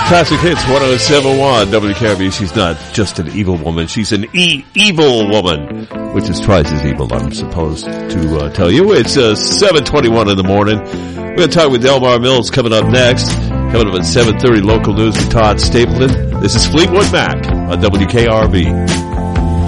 Classic Hits 107.1 WKRB. She's not just an evil woman. She's an evil woman, which is twice as evil, I'm supposed to tell you. It's 7:21 in the morning. We're going to talk with Delmar Mills coming up next. Coming up at 7:30, local news with Todd Stapleton. This is Fleetwood Mac on WKRB.